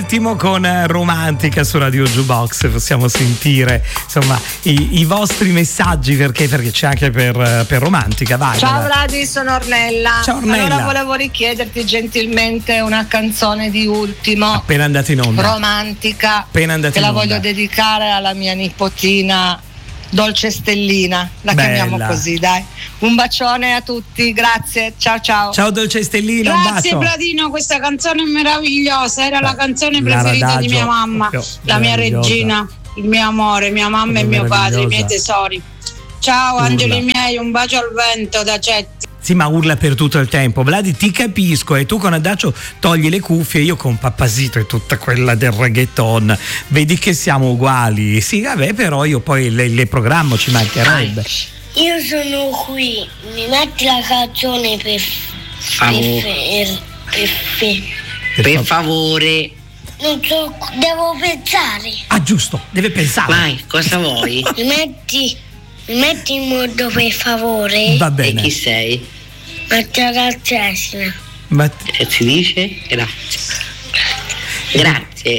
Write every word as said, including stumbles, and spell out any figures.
Ultimo con Romantica su Radio Jukebox. Possiamo sentire insomma i, i vostri messaggi, perché perché c'è anche per, per Romantica. Vai. Ciao vai. Vladi, sono Ornella. Ciao Ornella. Allora volevo richiederti gentilmente una canzone di Ultimo. Appena andata in onda. Romantica. Appena andata che in la onda. voglio dedicare alla mia nipotina Dolce Stellina. La Bella. chiamiamo così, dai. Un bacione a tutti, grazie. Ciao ciao. Ciao Dolce Stellina, un Grazie bacio. Vladino, questa canzone è meravigliosa, era la canzone preferita L'Adagio, di mia mamma, proprio la mia meravigliosa. regina, il mio amore, mia mamma Proprio e mio padre, i meravigliosa. miei tesori. Ciao Urla. angeli miei, un bacio al vento da Cetti. Sì, ma urla per tutto il tempo. Vladi, ti capisco, e tu con Adagio togli le cuffie, io con Pappasito e tutta quella del reggaeton. Vedi che siamo uguali. Sì, vabbè, però io poi le, le programmo, ci mancherebbe. Io sono qui, mi metti la canzone per Favore. per, per, per, Per favore. non so, devo pensare. Ah, giusto, deve pensare. Vai, cosa vuoi? Mi metti, mi metti in modo per favore. Va E bene. chi sei? Mattia Calzesina. Ma E si dice? Grazie. Grazie.